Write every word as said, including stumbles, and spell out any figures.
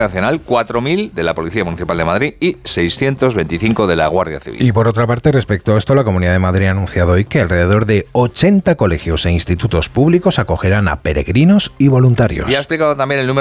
Nacional, cuatro mil de la Policía Municipal de Madrid y seiscientos veinticinco de la Guardia Civil. Y por otra parte, respecto a esto, la Comunidad de Madrid ha anunciado hoy que alrededor de ochenta colegios e institutos públicos acogerán a peregrinos y voluntarios. Y ha explicado también el número